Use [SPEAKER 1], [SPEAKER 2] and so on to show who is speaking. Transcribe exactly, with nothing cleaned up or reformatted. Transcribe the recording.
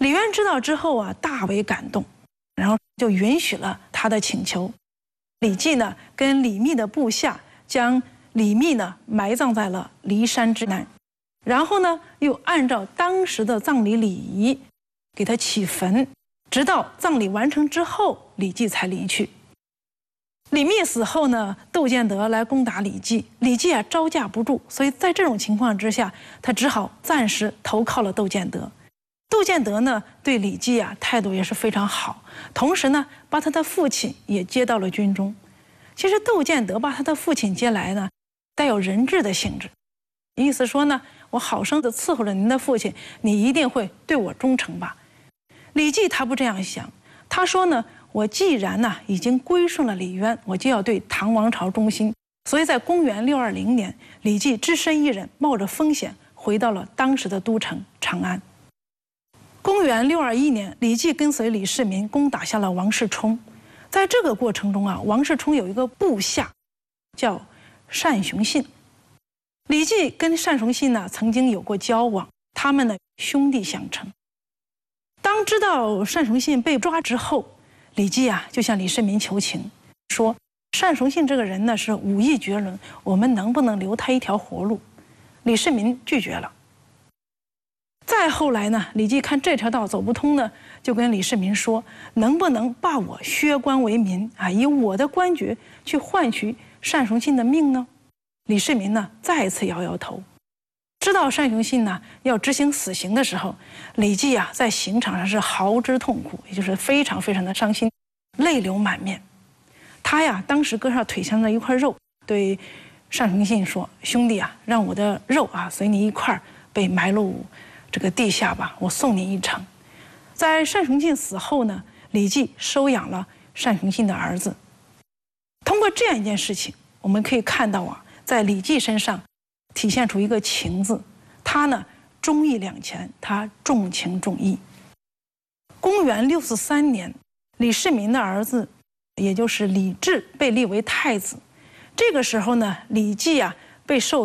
[SPEAKER 1] 李渊知道之后啊，大为感动，然后就允许了他的请求。李绩呢，跟李密的部下将李密呢埋葬在了骊山之南，然后呢，又按照当时的葬礼礼仪给他起坟，直到葬礼完成之后，李绩才离去。李密死后呢，窦建德来攻打李绩，李绩啊招架不住，所以在这种情况之下，他只好暂时投靠了窦建德。窦建德呢对李绩啊态度也是非常好，同时呢把他的父亲也接到了军中。其实窦建德把他的父亲接来呢，带有人质的性质，意思说呢，我好生的伺候着您的父亲，你一定会对我忠诚吧？李绩他不这样想，他说呢，我既然呢已经归顺了李渊，我就要对唐王朝忠心。所以在公元六二零年，李绩只身一人，冒着风险回到了当时的都城长安。公元六二一年，李绩跟随李世民攻打下了王世充。在这个过程中啊，王世充有一个部下叫单雄信。李绩跟单雄信呢曾经有过交往，他们呢兄弟相称。当知道单雄信被抓之后，李绩啊就向李世民求情，说单雄信这个人呢是武艺绝伦，我们能不能留他一条活路？李世民拒绝了。再后来呢，李绩看这条道走不通呢，就跟李世民说，能不能罢我削官为民啊，以我的官爵去换取单雄信的命呢？李世民呢再次摇摇头。知道单雄信呢要执行死刑的时候，李绩啊在刑场上是嚎之痛哭，也就是非常非常的伤心，泪流满面。他呀当时割下腿上的一块肉，对单雄信说：“兄弟啊，让我的肉啊随你一块被埋入这个地下吧，我送你一程。”在单雄信死后呢，李绩收养了单雄信的儿子。通过这样一件事情，我们可以看到啊，在李绩身上体现出一个情字，他呢忠义两全，他重情重义。公元六四三年，李世民的儿子，也就是李治被立为太子。这个时候呢，李绩啊被授